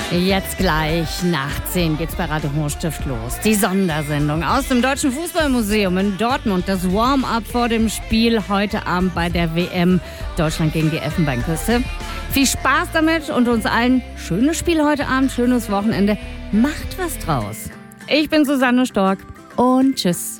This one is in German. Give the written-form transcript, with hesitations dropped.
Jetzt gleich nach 10 geht's bei Radio Hochstift los. Die Sondersendung aus dem Deutschen Fußballmuseum in Dortmund. Das Warm-up vor dem Spiel heute Abend bei der WM Deutschland gegen die Elfenbeinküste. Viel Spaß damit und uns allen schönes Spiel heute Abend, schönes Wochenende. Macht was draus. Ich bin Susanne Stork und tschüss.